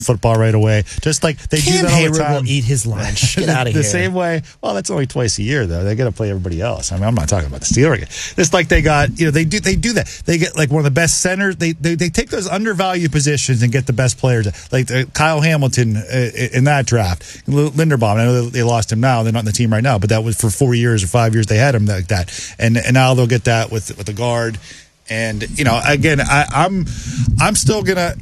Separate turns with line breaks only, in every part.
football right away. Just like they do that all the
Hayward
time.
will eat his lunch. Get out of here.
The same way. Well, that's only twice a year though. They got to play everybody else. I mean, I'm not talking about the Steelers. Just like they got, they do that. They get like one of the best centers. They take those undervalued positions and get the best players. Like Kyle Hamilton in that draft. Linderbaum. I know they lost him now. They're not in the team right now, but that was for 4 years or 5 years they had him like that. And now they'll get that with the guard. And again, I'm still gonna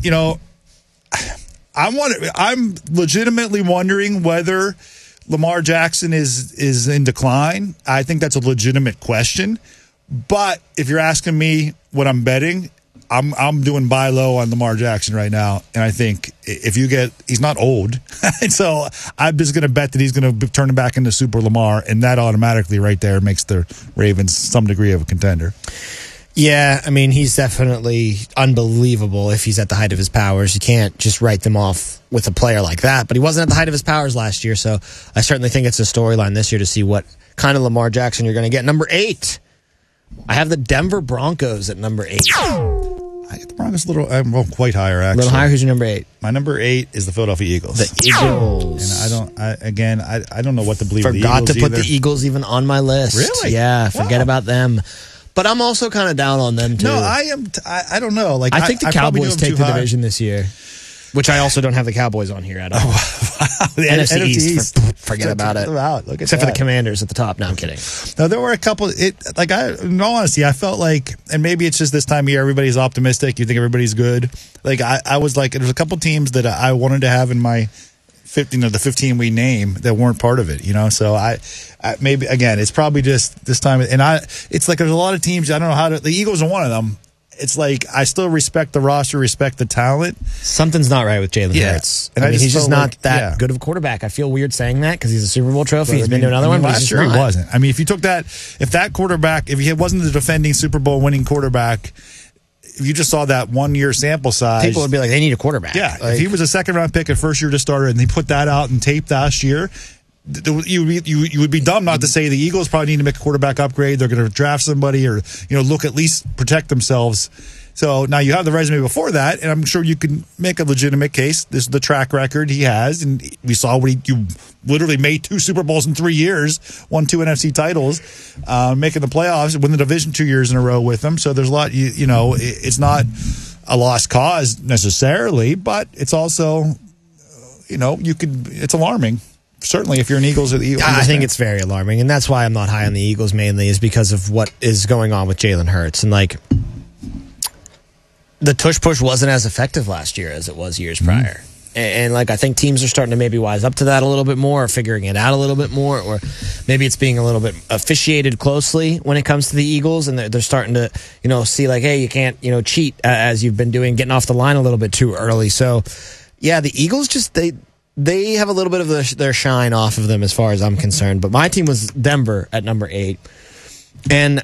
I'm legitimately wondering whether Lamar Jackson is in decline. I think that's a legitimate question. But if you're asking me what I'm betting, I'm doing buy low on Lamar Jackson right now. And I think he's not old. And so I'm just going to bet that he's going to turn him back into Super Lamar. And that automatically right there makes the Ravens some degree of a contender.
Yeah, I mean, he's definitely unbelievable if he's at the height of his powers. You can't just write them off with a player like that. But he wasn't at the height of his powers last year, so I certainly think it's a storyline this year to see what kind of Lamar Jackson you're going to get. Number 8, I have the Denver Broncos at number 8.
The Broncos a little, quite higher, actually.
A little higher. Who's your number 8?
My number 8 is the Philadelphia Eagles.
The Eagles.
And I don't know what to believe of the Eagles.
Forgot to put the Eagles even on my list.
Really?
Yeah, forget about them. But I'm also kind of down on them, too.
No, I am. I don't know. Like
I think the Cowboys take the division this year, which I also don't have the Cowboys on here at all. The NFC East. Forget about it. Except for the Commanders at the top. No, I'm kidding.
No, there were a couple. In all honesty, I felt like, and maybe it's just this time of year, everybody's optimistic. You think everybody's good. Like I was like, there's a couple teams that I wanted to have in my 15 the 15 we name that weren't part of it, So I maybe again, it's probably just this time, and it's like there's a lot of teams I don't know how to. The Eagles are one of them. It's like I still respect the roster, respect the talent.
Something's not right with Jalen Hurts.
And
he's just not that good of a quarterback. I feel weird saying that because he's a Super Bowl trophy. He's been to another one, but
last year he wasn't. I mean, if that quarterback, if he wasn't the defending Super Bowl winning quarterback. If you just saw that 1 year sample size,
people would be like, they need a quarterback.
Yeah, if he was a second round pick, a first year to starter, and they put that out and tape last year, you would be dumb not to say the Eagles probably need to make a quarterback upgrade. They're going to draft somebody or look at least protect themselves. So now you have the resume before that, and I'm sure you can make a legitimate case. This is the track record he has, and we saw you literally made 2 Super Bowls in 3 years, won 2 NFC titles, making the playoffs, win the division 2 years in a row with them. So there's a lot. It's not a lost cause necessarily, but it's also, it's alarming. Certainly, if you're an Eagles,
I think it's very alarming, and that's why I'm not high on the Eagles. Mainly is because of what is going on with Jalen Hurts, and the tush push wasn't as effective last year as it was years prior. And I think teams are starting to maybe wise up to that a little bit more, or figuring it out a little bit more, or maybe it's being a little bit officiated closely when it comes to the Eagles, and they're starting to, see hey, you can't, cheat as you've been doing, getting off the line a little bit too early. So, yeah, the Eagles just, they have a little bit of their shine off of them as far as I'm concerned. But my team was Denver at number 8. And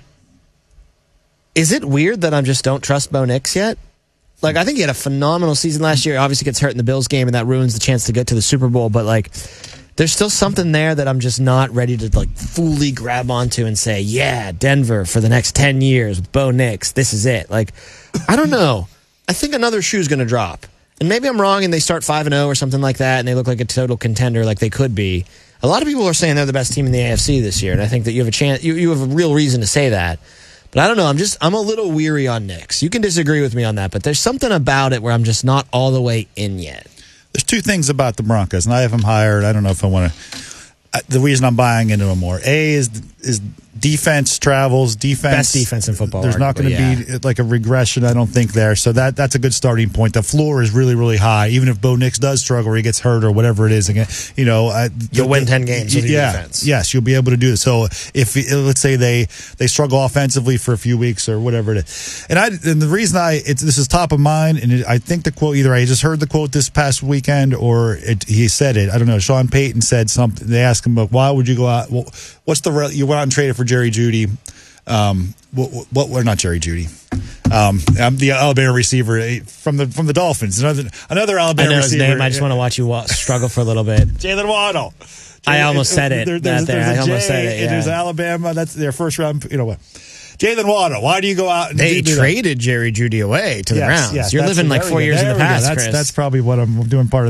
is it weird that I just don't trust Bo Nix yet? I think he had a phenomenal season last year. Obviously gets hurt in the Bills game, and that ruins the chance to get to the Super Bowl. But, there's still something there that I'm just not ready to, fully grab onto and say, yeah, Denver for the next 10 years with Bo Nix. This is it. I don't know. I think another shoe's going to drop. And maybe I'm wrong and they start 5-0 or something like that, and they look like a total contender like they could be. A lot of people are saying they're the best team in the AFC this year, and I think that you have a chance. You have a real reason to say that. But I don't know. I'm a little weary on Nix. You can disagree with me on that, but there's something about it where I'm just not all the way in yet.
There's 2 things about the Broncos, and I have them higher. I don't know if I want to. The reason I'm buying into them more, is defense travels.
Best defense in football.
There's not going to be a regression, I don't think, there. So that's a good starting point. The floor is really, really high. Even if Bo Nix does struggle or he gets hurt or whatever it is, again,
you'll win 10 games with your defense.
Yes, you'll be able to do this. So if let's say they struggle offensively for a few weeks or whatever it is, and the reason this is top of mind, and I think the quote, either I just heard the quote this past weekend or he said it. I don't know. Sean Payton said something. They asked him, why would you go out? Well, you went out and traded for Jerry Jeudy. We're not Jerry Jeudy. I'm the Alabama receiver from the Dolphins. Another Alabama
I know
receiver.
His name. I just want to watch you struggle for a little bit.
Jalen Waddle.
I almost said it. I almost said it. Yeah.
There's Alabama. That's their first round. You know what? Jalen Waddle. Why do you go out and
they traded Jerry Jeudy away to the Browns?
Yes,
you're living 4 years in the past, Chris.
That's probably what I'm doing part of.